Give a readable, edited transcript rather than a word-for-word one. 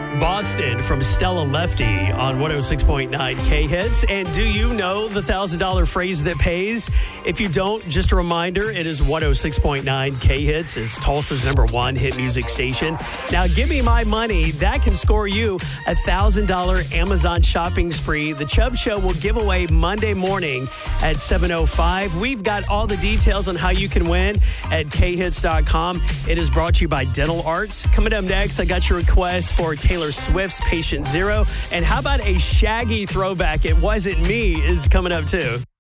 Boston from Stella Lefty on 106.9 K-Hits. And do you know the $1,000 phrase that pays? If you don't, just a reminder, it is 106.9 K-Hits is Tulsa's #1 hit music station. Now, give me my money. That can score you a $1,000 Amazon shopping spree. The Chubb Show will give away Monday morning at 7:05. We've got all the details on how you can win at khits.com. It is brought to you by Dental Arts. Coming up next, I got your request for Taylor Swift's Patient Zero. And how about a Shaggy throwback? It Wasn't Me is coming up too.